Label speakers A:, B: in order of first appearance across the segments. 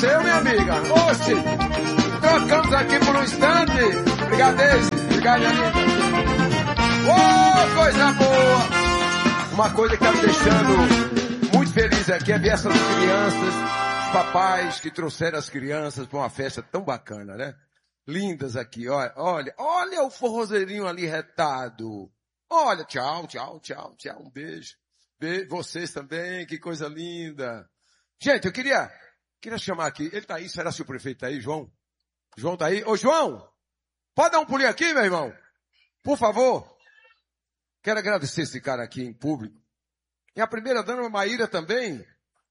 A: seu, minha amiga. Oxe, trocamos aqui por um instante. Obrigado, Deise. Obrigado, minha linda. Coisa boa. Uma coisa que tá me deixando muito feliz aqui é ver essas crianças, os papais que trouxeram as crianças para uma festa tão bacana, né? Lindas aqui, olha o forrozeirinho ali retado. Olha, tchau, um beijo. Vocês também, que coisa linda. Gente, eu queria chamar aqui, ele tá aí, será que o prefeito tá aí, João? João tá aí? Ô, João, pode dar um pulinho aqui, meu irmão? Por favor. Quero agradecer esse cara aqui em público. E a primeira dama, Maíra, também.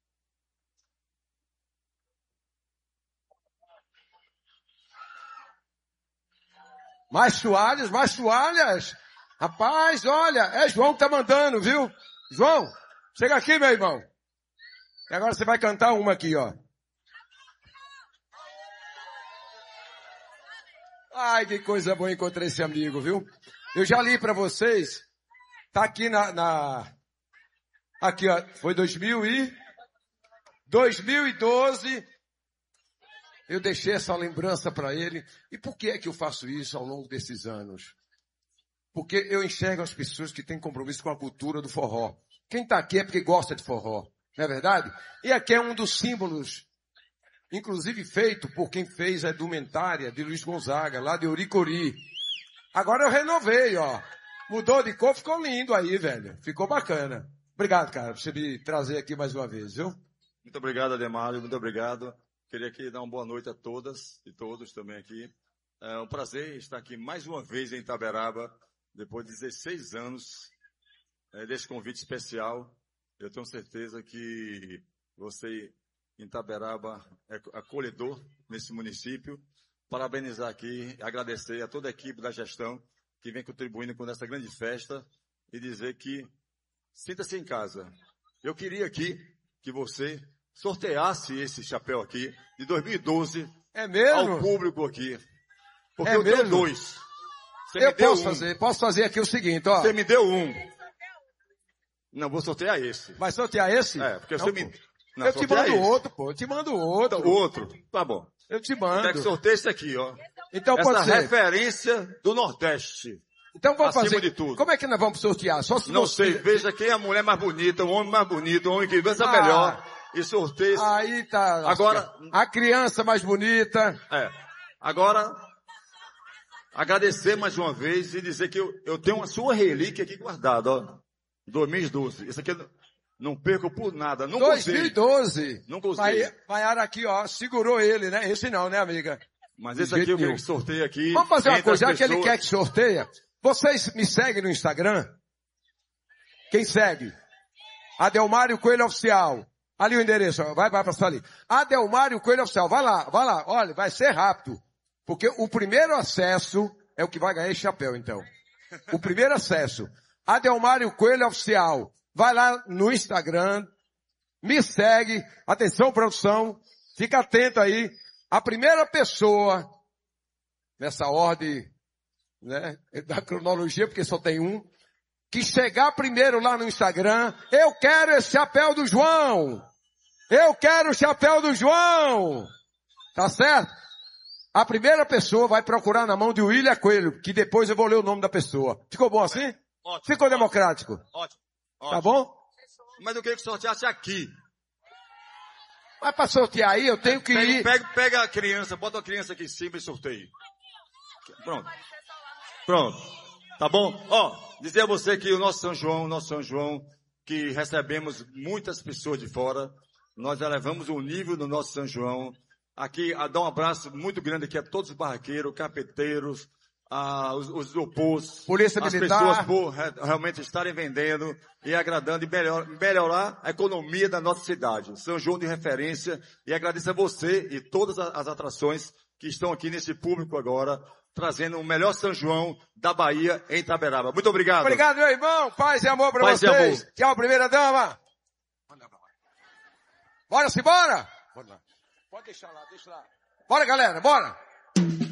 A: Mais toalhas. Rapaz, olha, é João que tá mandando, viu? João, chega aqui, meu irmão. E agora você vai cantar uma aqui, ó. Ai, que coisa boa encontrar esse amigo, viu? Eu já li pra vocês. Tá aqui aqui, ó. Foi 2012. Eu deixei essa lembrança pra ele. E por que é que eu faço isso ao longo desses anos? Porque eu enxergo as pessoas que têm compromisso com a cultura do forró. Quem tá aqui é porque gosta de forró. Não é verdade? E aqui é um dos símbolos, inclusive feito por quem fez a indumentária de Luiz Gonzaga, lá de Oricori. Agora eu renovei, ó. Mudou de cor, ficou lindo aí, velho. Ficou bacana. Obrigado, cara, por você me trazer aqui mais uma vez, viu?
B: Muito obrigado, Ademário. Muito obrigado. Queria aqui dar uma boa noite a todas e todos também aqui. É um prazer estar aqui mais uma vez em Itaberaba, depois de 16 anos desse convite especial. Eu tenho certeza que você em Itaberaba é acolhedor nesse município. Parabenizar aqui, agradecer a toda a equipe da gestão que vem contribuindo com essa grande festa e dizer que sinta-se em casa. Eu queria aqui que você sorteasse esse chapéu aqui de 2012
A: é mesmo?
B: Ao público aqui. Porque eu tenho dois.
A: Eu posso fazer aqui o seguinte, ó.
B: Você me deu um. Não, vou sortear esse.
A: Vai sortear esse?
B: É, porque você me... Não,
A: eu te mando outro, pô. Eu te mando outro.
B: Então, outro. Tá bom.
A: Eu te mando.
B: Quer que sorteie esse aqui, ó.
A: Então pode
B: essa
A: ser.
B: Referência do Nordeste.
A: Então vamos
B: acima
A: fazer.
B: De tudo.
A: Como é que nós vamos sortear? Só se
B: não
A: você...
B: sei. Veja quem é a mulher mais bonita, o homem mais bonito, o homem que dança melhor. E sorteia.
A: Aí tá.
B: Agora.
A: A criança mais bonita.
B: Agora. Agradecer mais uma vez e dizer que eu tenho a sua relíquia aqui guardada, ó. 2012. Isso aqui eu não perco por nada. Nunca
A: 2012.
B: Nunca usei.
A: Maiara aqui, ó, segurou ele, né? Esse não, né, amiga?
B: Mas esse aqui eu quero que sorteie aqui.
A: Vamos fazer uma coisa, já que ele quer que sorteia. Vocês me seguem no Instagram? Quem segue? Adelmário Coelho Oficial. Ali o endereço, ó. Vai passar ali. Adelmário Coelho Oficial. Vai lá. Olha, vai ser rápido. Porque o primeiro acesso é o que vai ganhar esse chapéu, então. O primeiro acesso. Adelmário Coelho Oficial. Vai lá no Instagram. Me segue. Atenção, produção. Fica atento aí. A primeira pessoa, nessa ordem, né, da cronologia, porque só tem um, que chegar primeiro lá no Instagram, eu quero esse chapéu do João. Eu quero o chapéu do João. Tá certo? A primeira pessoa vai procurar na mão de William Coelho, que depois eu vou ler o nome da pessoa. Ficou bom assim?
B: Ótimo.
A: Ficou democrático?
B: Ótimo.
A: Tá bom?
B: Mas eu queria que sorteasse aqui.
A: Mas pra sortear aí, eu tenho que ir...
B: Pega a criança, bota a criança aqui em cima e sorteio. Pronto. Tá bom? Ó, dizer a você que o nosso São João, que recebemos muitas pessoas de fora, nós elevamos o nível do nosso São João. Aqui, a dar um abraço muito grande aqui a todos os barraqueiros, carpeteiros, os isopôs,
A: Polícia
B: as
A: Militar.
B: pessoas por realmente estarem vendendo e agradando e melhorar a economia da nossa cidade. São João de referência, e agradeço a você e todas as atrações que estão aqui nesse público agora, trazendo o melhor São João da Bahia em Itaberaba. Muito obrigado.
A: Obrigado, meu irmão. Paz e amor pra
B: Paz
A: vocês.
B: E amor.
A: Tchau, primeira dama. Bora. Pode deixar lá, deixa lá. Bora, galera, bora.